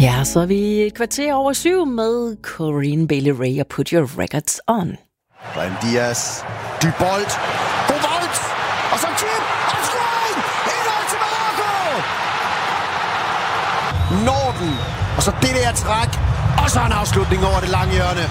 Ja, så er vi et kvarter over 7 med Corinne Bailey Rae og Put Your Records On. Brahim Diaz, Dybolt, god bold, og så chip, og scoring! 1-0 til Marokko! Norden, og så det der træk, og så en afslutning over det lange hjørne.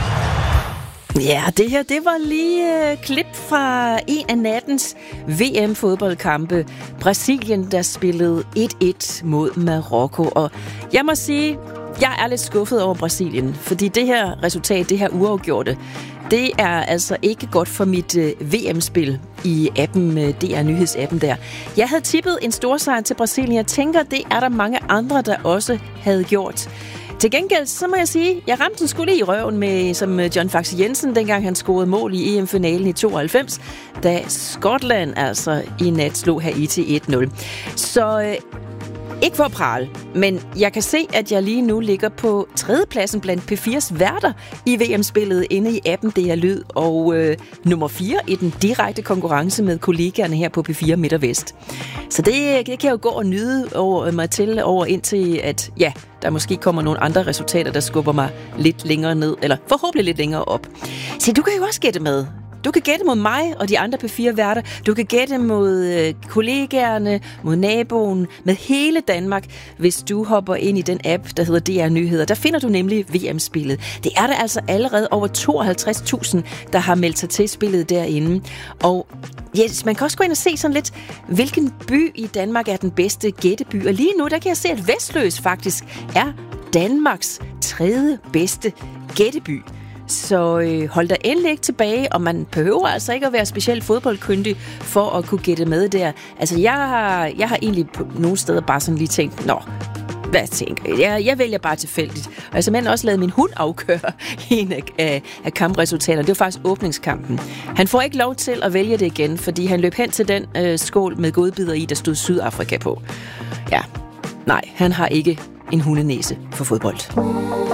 Ja, det her, det var lige klip fra en af nattens VM-fodboldkampe. Brasilien, der spillede 1-1 mod Marokko. Og jeg må sige, jeg er lidt skuffet over Brasilien, fordi det her resultat, det her uafgjorte, det er altså ikke godt for mit VM-spil i appen, DR Nyhedsappen der. Jeg havde tippet en storsejr til Brasilien. Jeg tænker, det er der mange andre, der også havde gjort. Til gengæld, så må jeg sige, jeg ramte den sgu lige i røven med, som John Faxe Jensen, dengang han scorede mål i EM-finalen i 92, da Skotland altså i nat slog Haiti 1-0. Så ikke for at prale, men jeg kan se, at jeg lige nu ligger på 3. pladsen blandt P4's værter i VM-spillet inde i appen DR Lyd, og nummer 4 i den direkte konkurrence med kollegaerne her på P4 Midt og Vest. Så det kan jeg jo gå og nyde mig til over indtil, at ja, der måske kommer nogle andre resultater, der skubber mig lidt længere ned, eller forhåbentlig lidt længere op. Så du kan jo også gætte med. Du kan gætte mod mig og de andre P4-værter. Du kan gætte mod kollegaerne, mod naboen, med hele Danmark, hvis du hopper ind i den app, der hedder DR Nyheder. Der finder du nemlig VM-spillet. Det er der altså allerede over 52.000, der har meldt sig til spillet derinde. Og yes, man kan også gå ind og se sådan lidt, hvilken by i Danmark er den bedste gætteby. Og lige nu, der kan jeg se, at Vestløs faktisk er Danmarks 3. bedste gætteby. Så hold dig endelig ikke tilbage, og man behøver altså ikke at være specielt fodboldkyndig for at kunne gætte med der. Altså, jeg har egentlig på nogle steder bare sådan lige tænkt, hvad tænker jeg? Jeg vælger bare tilfældigt. Og jeg har simpelthen også lavet min hund afkøre en af kampresultaterne. Det var faktisk åbningskampen. Han får ikke lov til at vælge det igen, fordi han løb hen til den skål med godbidder i, der stod Sydafrika på. Ja, nej, han har ikke en hundenæse for fodbold.